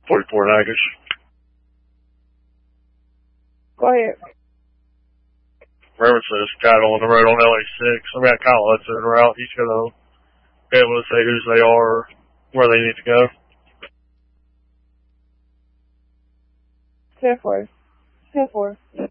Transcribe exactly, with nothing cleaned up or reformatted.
forty-four Naggers. Go ahead. Remember, says cattle on the road on L A six. I mean, Kyle Hudson route. He's going to be able to say whose they are, where they need to go. ten four. ten four.